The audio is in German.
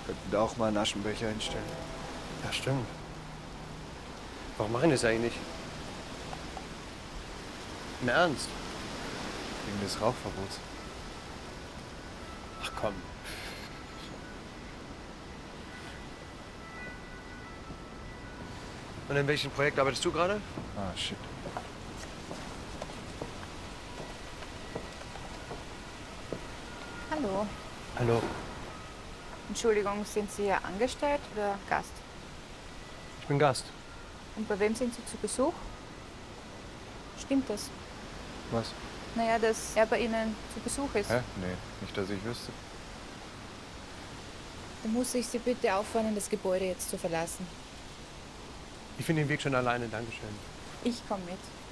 Könnten da auch mal einen Aschenbecher hinstellen. Ja, stimmt. Warum machen die das eigentlich nicht? Im Ernst? Wegen des Rauchverbots. Ach komm. Und in welchem Projekt arbeitest du gerade? Ah, shit. Hallo. Hallo. Entschuldigung, sind Sie hier angestellt oder Gast? Ich bin Gast. Und bei wem sind Sie zu Besuch? Stimmt das? Was? Naja, dass er bei Ihnen zu Besuch ist. Hä? Nee, nicht, dass ich wüsste. Dann muss ich Sie bitte auffordern, das Gebäude jetzt zu verlassen. Ich finde den Weg schon alleine. Dankeschön. Ich komme mit.